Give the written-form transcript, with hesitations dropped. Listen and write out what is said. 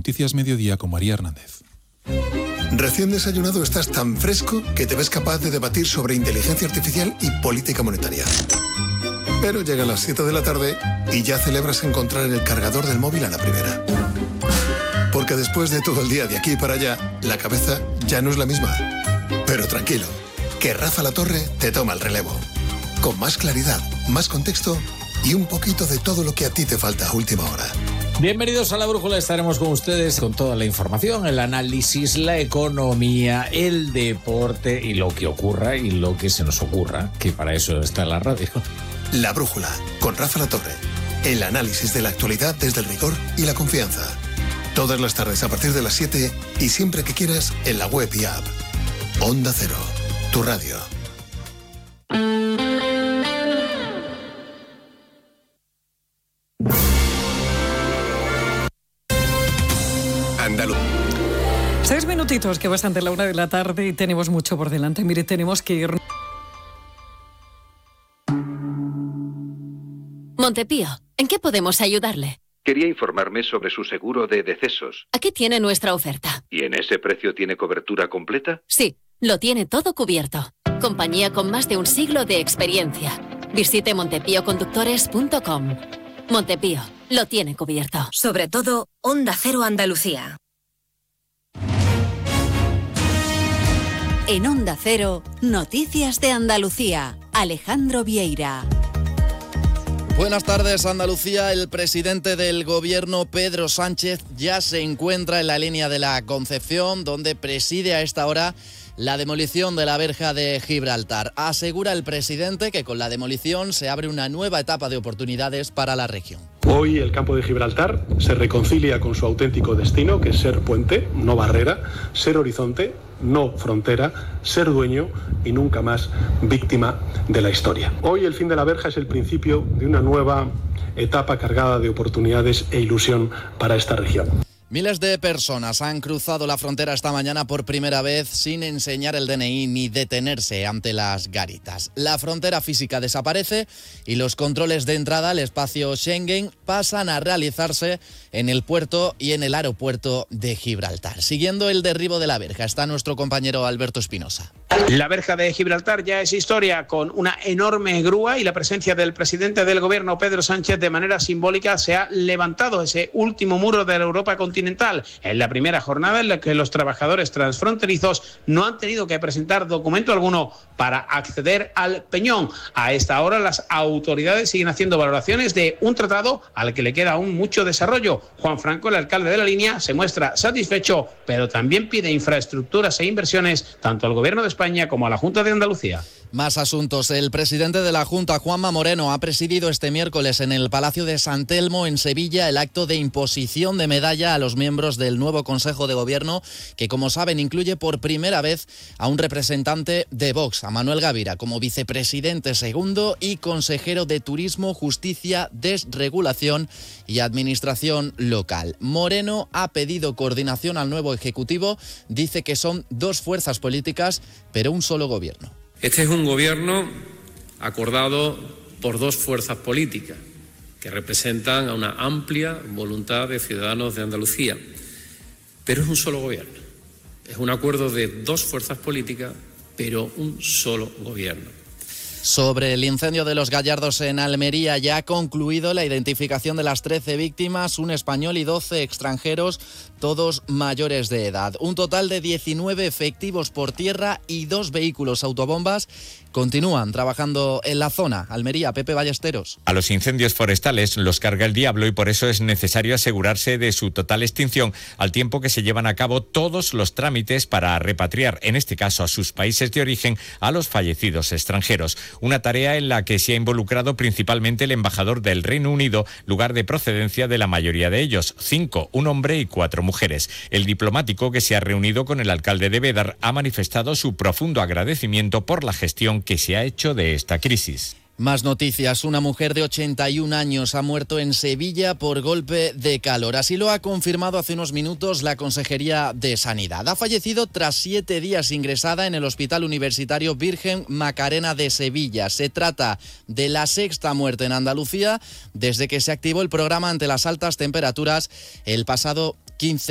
Noticias Mediodía con María Hernández. Recién desayunado estás tan fresco que te ves capaz de debatir sobre inteligencia artificial y política monetaria. Pero llegan las 7 de la tarde y ya celebras encontrar el cargador del móvil a la primera. Porque después de todo el día de aquí para allá, la cabeza ya no es la misma. Pero tranquilo, que Rafa La Torre te toma el relevo. Con más claridad, más contexto y un poquito de todo lo que a ti te falta a última hora. Bienvenidos a La Brújula, estaremos con ustedes con toda la información, el análisis, la economía, el deporte y lo que ocurra y lo que se nos ocurra, que para eso está la radio. La Brújula, con Rafa La Torre. El análisis de la actualidad desde el rigor y la confianza. Todas las tardes a partir de las 7 y siempre que quieras en la web y app. Onda Cero, tu radio. Andaluz. 6 minutitos, que bastante la 1 de la tarde y tenemos mucho por delante. Mire, tenemos que ir... Montepío, ¿en qué podemos ayudarle? Quería informarme sobre su seguro de decesos. Aquí tiene nuestra oferta. ¿Y en ese precio tiene cobertura completa? Sí, lo tiene todo cubierto. Compañía con más de un siglo de experiencia. Visite montepíoconductores.com. Montepío, lo tiene cubierto. Sobre todo, Onda Cero Andalucía. En Onda Cero, Noticias de Andalucía. Alejandro Vieira. Buenas tardes, Andalucía. El presidente del gobierno, Pedro Sánchez, ya se encuentra en la línea de la Concepción, donde preside a esta hora la demolición de la verja de Gibraltar. Asegura el presidente que con la demolición se abre una nueva etapa de oportunidades para la región. Hoy el campo de Gibraltar se reconcilia con su auténtico destino, que es ser puente, no barrera, ser horizonte, no frontera, ser dueño y nunca más víctima de la historia. Hoy el fin de la verja es el principio de una nueva etapa cargada de oportunidades e ilusión para esta región. Miles de personas han cruzado la frontera esta mañana por primera vez sin enseñar el DNI ni detenerse ante las garitas. La frontera física desaparece y los controles de entrada al espacio Schengen pasan a realizarse en el puerto y en el aeropuerto de Gibraltar. Siguiendo el derribo de la verja está nuestro compañero Alberto Espinosa. La verja de Gibraltar ya es historia, con una enorme grúa y la presencia del presidente del gobierno, Pedro Sánchez. De manera simbólica se ha levantado ese último muro de la Europa continental en la primera jornada en la que los trabajadores transfronterizos no han tenido que presentar documento alguno para acceder al peñón. A esta hora las autoridades siguen haciendo valoraciones de un tratado al que le queda aún mucho desarrollo. Juan Franco, el alcalde de la línea, se muestra satisfecho, pero también pide infraestructuras e inversiones tanto al gobierno de España como a la Junta de Andalucía. Más asuntos. El presidente de la Junta, Juanma Moreno, ha presidido este miércoles en el Palacio de San Telmo, en Sevilla, el acto de imposición de medalla a los miembros del nuevo Consejo de Gobierno, que, como saben, incluye por primera vez a un representante de Vox, a Manuel Gavira, como vicepresidente segundo y consejero de Turismo, Justicia, Desregulación y Administración Local. Moreno ha pedido coordinación al nuevo Ejecutivo. Dice que son dos fuerzas políticas, pero un solo gobierno. Este es un gobierno acordado por dos fuerzas políticas que representan a una amplia voluntad de ciudadanos de Andalucía, pero es un solo gobierno. Es un acuerdo de dos fuerzas políticas, pero un solo gobierno. Sobre el incendio de Los Gallardos en Almería, ya ha concluido la identificación de las 13 víctimas, un español y 12 extranjeros, todos mayores de edad. Un total de 19 efectivos por tierra y 2 vehículos autobombas continúan trabajando en la zona. Almería, Pepe Ballesteros. A los incendios forestales los carga el diablo y por eso es necesario asegurarse de su total extinción, al tiempo que se llevan a cabo todos los trámites para repatriar, en este caso a sus países de origen, a los fallecidos extranjeros. Una tarea en la que se ha involucrado principalmente el embajador del Reino Unido, lugar de procedencia de la mayoría de ellos, 5, un hombre y 4 mujeres. El diplomático, que se ha reunido con el alcalde de Bédar, ha manifestado su profundo agradecimiento por la gestión que se ha hecho de esta crisis. Más noticias. Una mujer de 81 años ha muerto en Sevilla por golpe de calor. Así lo ha confirmado hace unos minutos la Consejería de Sanidad. Ha fallecido tras 7 días ingresada en el Hospital Universitario Virgen Macarena de Sevilla. Se trata de la 6ª muerte en Andalucía desde que se activó el programa ante las altas temperaturas el pasado 15